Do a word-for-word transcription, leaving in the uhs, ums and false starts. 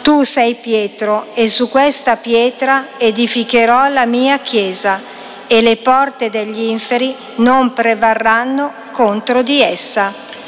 Tu sei Pietro, e su questa pietra edificherò la mia chiesa, e le porte degli inferi non prevarranno contro di essa.